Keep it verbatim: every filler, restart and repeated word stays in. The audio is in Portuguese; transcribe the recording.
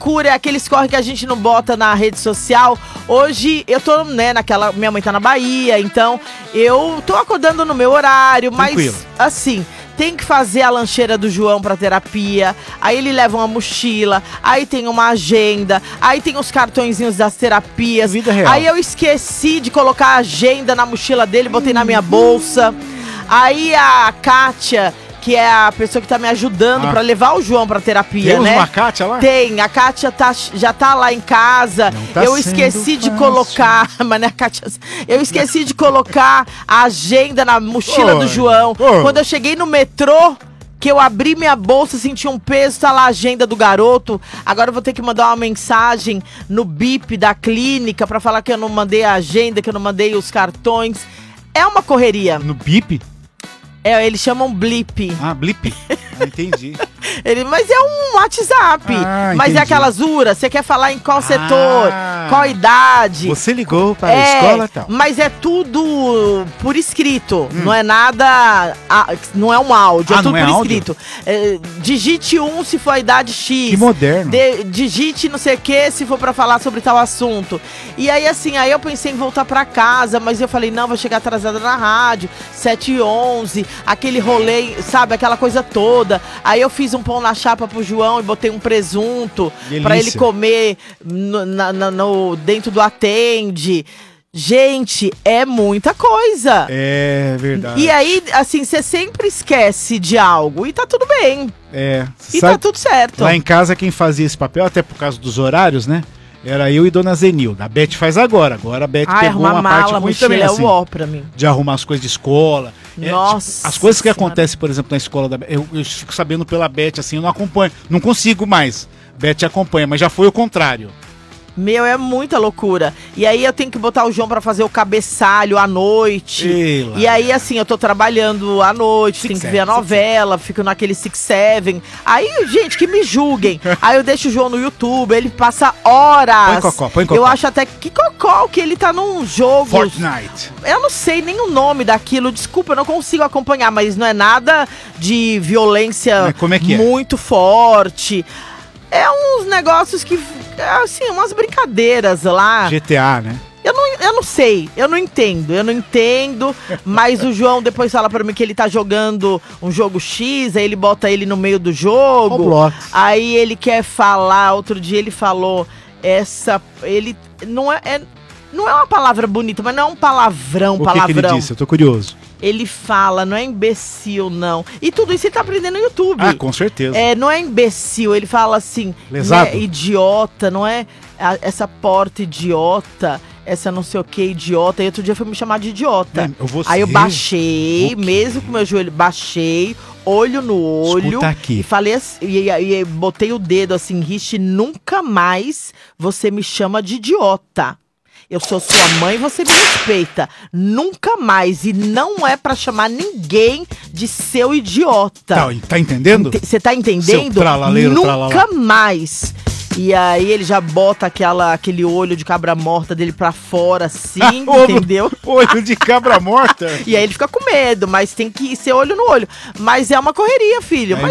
loucura, é aqueles corre que a gente não bota na rede social. Hoje eu tô, né, naquela... Minha mãe tá na Bahia, então eu tô acordando no meu horário, mas Tranquilo. assim... Tem que fazer a lancheira do João pra terapia. Aí ele leva uma mochila. Aí tem uma agenda. Aí tem os cartõezinhos das terapias. Vida real. Aí eu esqueci de colocar a agenda na mochila dele, botei na minha bolsa. Aí a Kátia, que é a pessoa que tá me ajudando Ah. pra levar o João pra terapia, Temos né? uma Kátia lá? Tem, a Kátia tá, já tá lá em casa. Não tá eu sendo esqueci de fácil. colocar, mas né, Kátia, eu esqueci de colocar a agenda na mochila Oi, do João. oi. Quando eu cheguei no metrô, que eu abri minha bolsa, senti um peso, tá lá a agenda do garoto. Agora eu vou ter que mandar uma mensagem no bip da clínica pra falar que eu não mandei a agenda, que eu não mandei os cartões. É uma correria. No bip? É, eles chamam blip. Ah, blip. Ah, entendi. Ele, mas é um WhatsApp. Ah, mas entendi. é aquela zura. Você quer falar em qual Ah. setor, qual idade. Você ligou para a É, escola e tal. mas é tudo por escrito. Não é nada. ah, Não é um áudio, Ah, é tudo não é por áudio? escrito. É, digite um se for a idade X. Que moderno. De- digite não sei o que se for pra falar sobre tal assunto. E aí, assim, aí eu pensei em voltar pra casa, mas eu falei, não, vou chegar atrasada na rádio, sete e onze, aquele rolê, sabe, aquela coisa toda. Aí eu fiz um pão na chapa pro João e botei um presunto Delícia. pra ele comer no, na- na- no- dentro do atende. Gente, é muita coisa. É verdade. E aí, assim, você sempre esquece de algo e tá tudo bem. É, E sabe, tá tudo certo. lá em casa quem fazia esse papel, até por causa dos horários, né? Era eu e Dona Zenilda. A Beth faz agora. Agora a Beth Ai, pegou arrumar uma parte mala, ruim mochila também, é assim, o ó pra mim. de arrumar as coisas de escola. É, Nossa tipo, as coisas que Senhora. acontecem, por exemplo, na escola da Beth, eu, eu fico sabendo pela Beth, assim, eu não acompanho. Não consigo mais. Beth acompanha, mas já foi o contrário. Meu, é muita loucura. E aí eu tenho que botar o João pra fazer o cabeçalho à noite. Ei, lá. E aí, assim, eu tô trabalhando à noite, Six tenho que Seven, ver a Six novela, fico naquele Six Seven. Aí, gente, que me julguem. Aí eu deixo o João no YouTube, ele passa horas. Põe cocó, põe cocó. Eu acho até que cocó, que ele tá num jogo. Fortnite. Eu não sei nem o nome daquilo, desculpa, eu não consigo acompanhar, mas não é nada de violência Mas como é que é? muito forte. É uns negócios que, assim, umas brincadeiras lá. G T A, né? Eu não, eu não sei, eu não entendo, eu não entendo, mas o João depois fala pra mim que ele tá jogando um jogo X, aí ele bota ele no meio do jogo. Roblox. Aí ele quer falar, outro dia ele falou essa, ele não é, é- não é uma palavra bonita, mas não é um palavrão, O que, palavrão. que ele disse? Eu tô curioso. Ele fala, não é imbecil não. E tudo isso ele tá aprendendo no YouTube. Ah, com certeza. É, não é imbecil, ele fala assim, Lesado? né, idiota, não é a- essa porta idiota, essa não sei o que idiota. E outro dia foi me chamar de idiota. É, eu vou Aí eu ser- baixei, O quê? mesmo com meu joelho, baixei, olho no olho. Escuta aqui. E falei assim, e, e- e botei o dedo assim, Rich, nunca mais você me chama de idiota. Eu sou sua mãe, você me respeita. Nunca mais. E não é pra chamar ninguém de seu idiota. Tá, tá entendendo? Você tá entendendo? Seu tralaleiro, Nunca tralalá. mais. E aí ele já bota aquela, aquele olho de cabra morta dele pra fora, assim, Olho- entendeu? Olho de cabra morta. E aí ele fica com medo, mas tem que ser olho no olho. Mas é uma correria, filho. É,